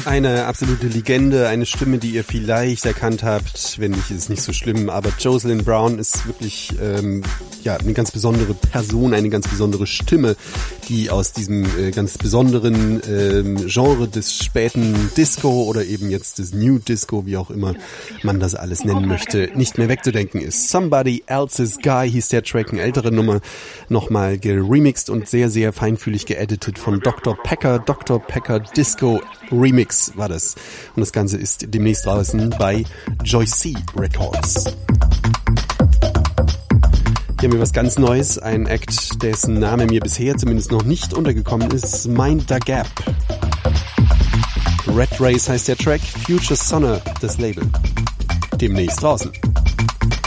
Eine absolute Legende, eine Stimme, die ihr vielleicht erkannt habt. Wenn nicht, ist es nicht so schlimm. Aber Jocelyn Brown ist wirklich eine ganz besondere Person, eine ganz besondere Stimme, die aus diesem ganz besonderen Genre des späten Disco oder eben jetzt des New Disco, wie auch immer man das alles nennen möchte, nicht mehr wegzudenken ist. Somebody Else's Guy hieß der Track, eine ältere Nummer, nochmal geremixed und sehr, sehr feinfühlig geeditet von Dr. Packer Disco Remix war das. Und das Ganze ist demnächst draußen bei Joyce Records. Hier haben wir was ganz Neues, ein Act, dessen Name mir bisher zumindest noch nicht untergekommen ist, Mind the Gap. Red Race heißt der Track, Future Sonner das Label. Demnächst draußen.